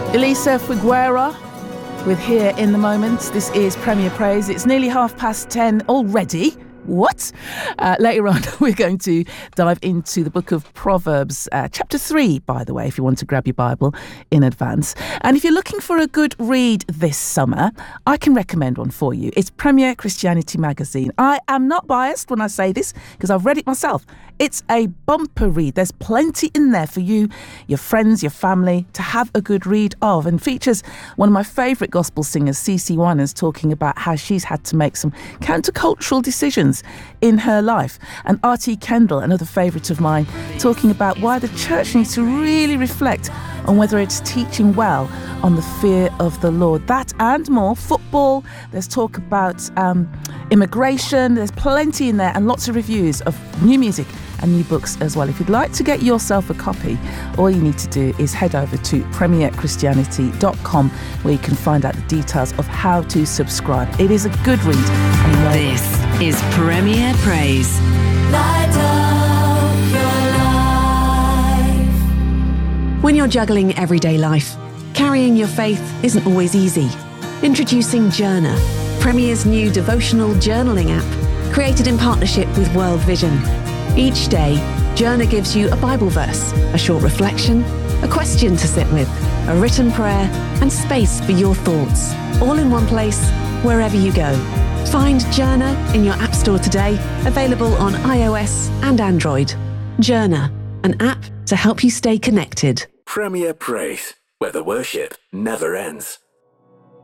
Elisa Figuera with Here in the Moment. This is Premier Praise. It's nearly 10:30 already. What? Later on, we're going to dive into the book of Proverbs, chapter 3, by the way, if you want to grab your Bible in advance. And if you're looking for a good read this summer, I can recommend one for you. It's Premier Christianity magazine. I am not biased when I say this because I've read it myself. It's a bumper read. There's plenty in there for you, your friends, your family to have a good read of, and features one of my favourite gospel singers, CeCe Winans, talking about how she's had to make some countercultural decisions in her life, and R.T. Kendall, another favourite of mine, talking about why the church needs to really reflect on whether it's teaching well on the fear of the Lord. That and more. Football, there's talk about immigration, there's plenty in there, and lots of reviews of new music and new books as well. If you'd like to get yourself a copy, all you need to do is head over to premierchristianity.com, where you can find out the details of how to subscribe. It is a good read. This is Premier Praise. Light up your life. When you're juggling everyday life, carrying your faith isn't always easy. Introducing Journa, Premier's new devotional journaling app, created in partnership with World Vision. Each day, Journa gives you a Bible verse, a short reflection, a question to sit with, a written prayer, and space for your thoughts, all in one place, wherever you go. Find Journa in your App Store today, available on iOS and Android. Journa, an app to help you stay connected. Premier Praise, where the worship never ends.